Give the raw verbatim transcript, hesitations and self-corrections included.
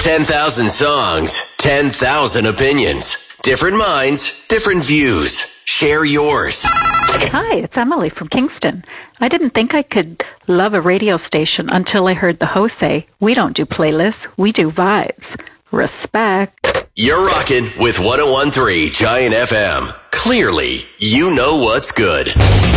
ten thousand songs, ten thousand opinions. Different minds, different views. Share yours. Hi, it's Emily from Kingston. I didn't think I could love a radio station until I heard the host say, we don't do playlists, we do vibes. Respect. You're rocking with one oh one point three Giant F M. Clearly, you know what's good.